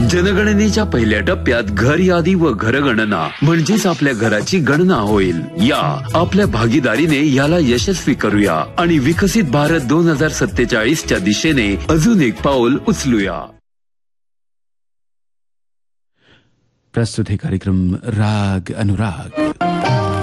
जनगणनेच्या पहिल्या टप्प्यात घर यादी व घरगणना म्हणजेच आपल्या घराची गणना होईल. या आपल्या भागीदारीने याला यशस्वी करूया आणि विकसित भारत 2047च्या दिशेने अजून एक पाऊल उचलूया. प्रस्तुत है कार्यक्रम राग अनुराग.